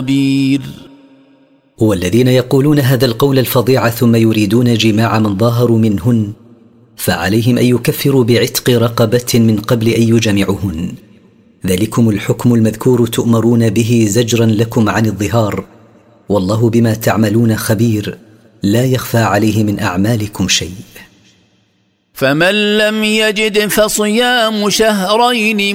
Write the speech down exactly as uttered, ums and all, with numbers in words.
خبير. والذين يقولون هذا القول الفظيع ثم يريدون جماع من ظاهروا منهن فعليهم أن يكفروا بعتق رقبة من قبل أن يجمعهن، ذلكم الحكم المذكور تؤمرون به زجرا لكم عن الظهار، والله بما تعملون خبير، لا يخفى عليه من أعمالكم شيء. فمن لم يجد فصيام شهرين